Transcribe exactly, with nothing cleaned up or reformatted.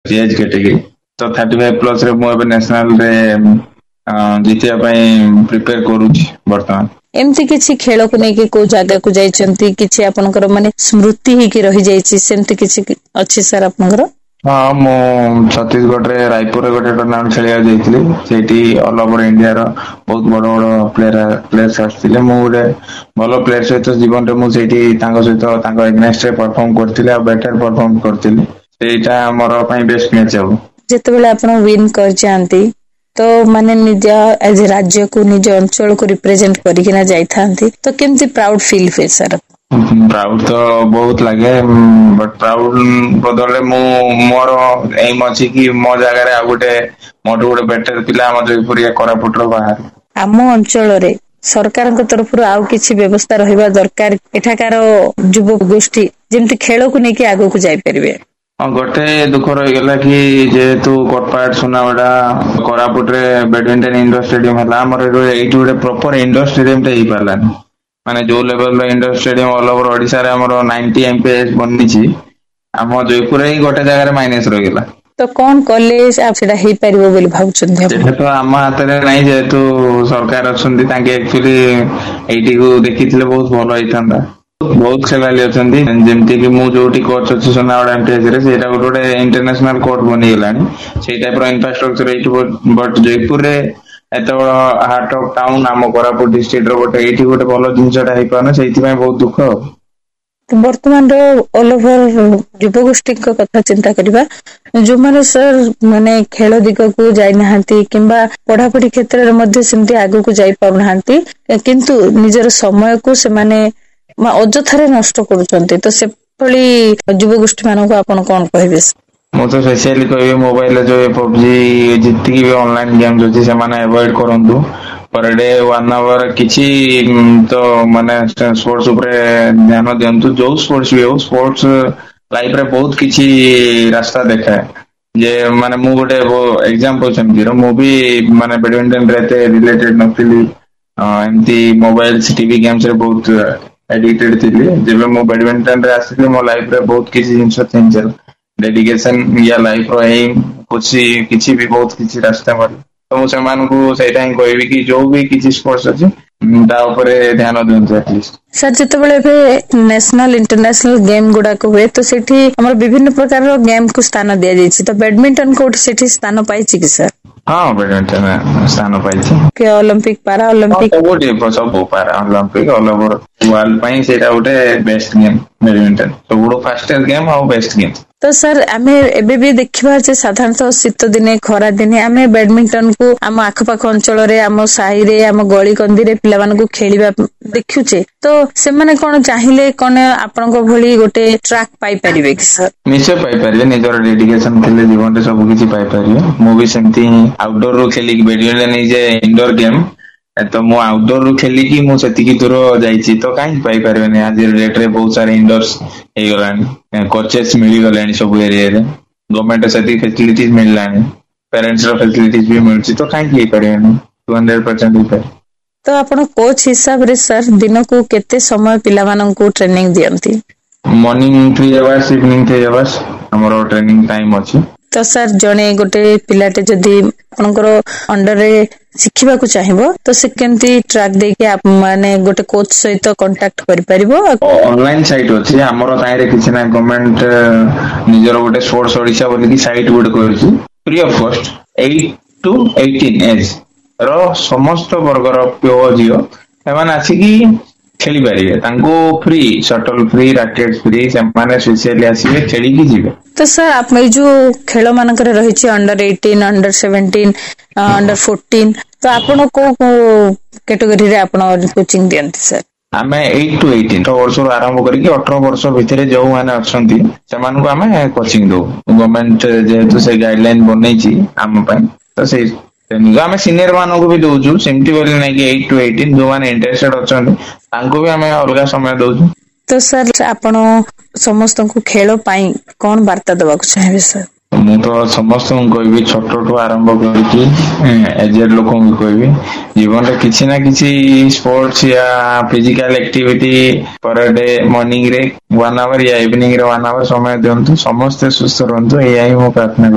Age category तो thirty five plus रे मु नेशनल रे जीतिया प्रिपेयर करूची बर्तमान। एमती किसी खेल को लेकिन को जगह को जाइछंती किसी आपनकर माने स्मृति ही की रही जाइछि सेमती किसी अछि सर आपनकर? हाँ मु छत्तीसगढ़ रे रायपुर रे गोटे टूर्नामेंट खेलिया जाइथिली सेठी ऑल ओवर इंडिया रो बहुत बड़ बड़ प्लेयर प्लेयर्स आस्थिले मु गोटे भलो प्लेयर सहित जीवन रे मु सेठी तांको सहित तांको एग्नेस्ट रे परफॉर्म करथिले आ बेटर परफॉर्म करथिले सेटा हमर पई बेस्ट मैच हो। जेते बेले आपण विन कर जानती तो माने निज एज राज्य को निज अंचल को रिप्रेजेंट करिकिना जाइथांती तो केमती प्राउड फील हुए सर? प्राउड तो बहुत लगे बट प्राउड बदले मु मोर एम अछि कि मो जगह रे आ गोटे मोटो गोटे बेटर पिला हम जयपुर या कोरापुट रो बाहर आम अंचल रे सरकार के तरफ आउ किछि व्यवस्था रहिबा दरकार एठाकार युवा गोष्ठी जेमती खेल को नेकी आगो को जाई परिबे। गोटे दुख रही गला कि जेहेतु कोटपाट सुनावड़ा कोरापुट रे बैडमिंटन इंडोर स्टेडियम हला हमर एठी गोटे प्रॉपर इंडोर स्टेडियम टे ही पालानी माने जो लेवल रो indoor stadium all over Odisha रे हमर नाइंटी एमपीएस बनिछि हम जयपुर रे गोटे जगह रे माइनस रही गला तो कौन कॉलेज आप सेटा हे परिबो बोली भाउछन जेहेतु हम हाथ रे नै जेहेतु सरकार अछंती ताके एक्चुअली एठी को देखिथिले बहुत भलो होइथांदा बहुत खेलाड़ी अच्छा जमती कि मु जो कोच अच्छे सुनावड़ा एमटीएस रे सेटा गोटे इंटरनेशनल कोर्ट बनी गलानी से टाइप रो इंफ्रास्ट्रक्चर एठी बट जयपुर रे एत बड़ हार्ट ऑफ टाउन आम कोरापुट डिस्ट्रिक्ट रो गोटे एठी गोटे भलो जिनसटा हेइ पानो सेति पय बहुत दुख। तो वर्तमान रो ऑल ओवर युवा गोष्ठी को कथा चिंता करिबा जो माने सर माने खेल दिग को जाई नहांती किंबा पढ़ा पढ़ी क्षेत्र रे मध्ये सिमती आगु को जाई पाउ नहांती किंतु निजर समय को से माने अजथारे नष्ट करूछंती तो से भली युवा गोष्ठी मानन को आपण कोन कहबे? मु तो स्पेशली कहबे मोबाइल जो पबजी जितकी भी ऑनलाइन गेम जो से माने अवॉइड करंतु पर डे वन आवर किछि तो माने स्पोर्ट्स ऊपर ध्यान देंतु जो स्पोर्ट्स भी हो स्पोर्ट्स लाइफ रे बहुत किछि रास्ता देखा जे माने मु गोटे एग्जांपल सेमती रो मु भी माने बैडमिंटन रहते रिलेटेड नथिली एमती मोबाइल टीवी गेम्स रे बहुत एडिक्टेड थी जब मो बैडमिंटन रे आसी मो लाइफ रे बहुत किसी जिनस चेंज डेडिकेशन या लाइफ रो एम कुछ किसी भी बहुत किसी रास्ता पर तो मु समान को सेटा ही कहबी कि जो भी किसी स्पोर्ट्स अछि ता ऊपर ध्यान दियंतु एटलीस्ट। सर जते बेले बे नेशनल इंटरनेशनल गेम गुडा को हुए तो सेठी हमर विभिन्न प्रकार रो गेम को स्थान दिया जायछि तो बैडमिंटन कोर्ट सेठी स्थान पाइछि कि सर? हाँ बैडमिंटन स्थान पाइछि के ओलंपिक पारा ओलंपिक सब सब पारा ओलंपिक ऑल ओवर वर्ल्ड पई सेटा उठे बेस्ट गेम बैडमिंटन तो बड़ो फास्टेस्ट गेम और बेस्ट गेम। तो सर आमे एबे भी देखिबा जे साधारणतः शीत दिने खरा दिने आमे बैडमिंटन को आम आखपाख अंचल रे आम साही रे आम गली कंदी रे पिला मानकु खेलिबा देखुचे तो से माने कोन चाहिले कोन आपनको भली गोटे ट्रैक पाई परिबे कि सर? निश्चय पाई परिबे निजर डेडिकेशन थिले जीवन रे सब किछि पाई परिबे मु भी सेमती आउटडोर रो खेली badminton is a indoor game तो मु आउटडोर रू खेली कि मु सेतिकी दूर जाईची तो काई पाई परबेनी आज रेट रे बहुत सारे इंडोर्स हे गलानी कोचेस मिली गलानी सब एरिया रे गवर्नमेंट सेति फैसिलिटीज मिललानी पेरेंट्स रो फैसिलिटीज भी मिलची तो काई की परबेनी टू हंड्रेड परसेंट ऊपर। तो आपण कोच हिसाब रे सर दिन को केते समय पिला मानन को training दियंती? Morning three hours evening three hours हमरो ट्रेनिंग टाइम अछि। तो सर जने गोटे पिलाटे जदी आपनकर अंडर रे शिखिबा को चाहिबो तो से केमती ट्रैक दे के आप माने गोटे कोच सहित कांटेक्ट करि परिबो? ऑनलाइन साइट अछि हमरो ताइरे किछि ना गवर्नमेंट निजर गोटे स्पोर्ट्स ओडिसा बोली की साइट गोटे करछि free of cost at to eighteen as रो समस्त वर्ग रो प्यो जियो एमान आछि की खेली पारिबे तांको free shuttle free racket free से माने स्पेशली आसीबे खेली की जिवे। तो सर आप जो खेल मानक रही under eighteen under seventeen under fourteen तो आपण को कैटेगरी रे आपण कोचिंग दियंती सर? आमे एट टू एटीन तो वर्ष आरंभ करके अठारह वर्ष भितरे जो माने अछंती सेमान को आमे कोचिंग दो गवर्नमेंट जेहेतु से गाइडलाइन बनैछि आम पय तो से आमे सीनियर मानन को भी दोजु सेमती बोली नै कि एट टू एटीन जो माने इंटरेस्टेड अछंती तांको भी आमे अलगा समय दोजु। तो सर आपण समस्त को खेल पाई कौन वार्ता देवा को चाहिए सर? मु तो समस्त को कहबी छोट ठो आरंभ करके एजेड लोक को कहबी जीवन रे किछि ना किछि स्पोर्ट्स या physical activity per day morning रे वन आवर या इवनिंग रे वन आवर समय दियंतु समस्त सुस्थ रहंतु एई मो प्रार्थना।